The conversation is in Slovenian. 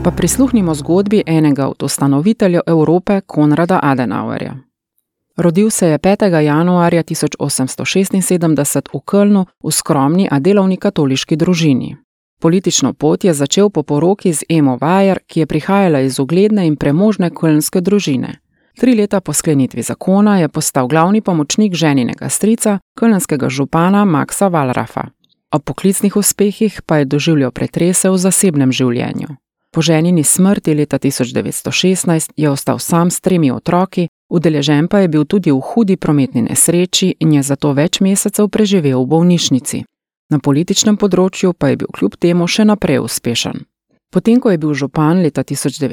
Pa prisluhnimo zgodbi enega od ustanoviteljev Evrope, Konrada Adenauerja. Rodil se je 5. januarja 1876 v Kölnu v skromni, a delovni katoliški družini. Politično pot je začel po poroki z Emo Weyer, ki je prihajala iz ugledne in premožne kölnske družine. 3 leta po sklenitvi zakona je postal glavni pomočnik ženinega strica, kölnskega župana Maxa Wallrafa. Ob poklicnih uspehih pa je doživljal pretrese v zasebnem življenju. Po ženini smrti leta 1916 je ostal sam s 3 otroki, udeležen pa je bil tudi v hudi prometni nesreči in je zato več mesecev preživel v bolnišnici. Na političnem področju pa je bil kljub temu še naprej uspešen. Potem, ko je bil župan leta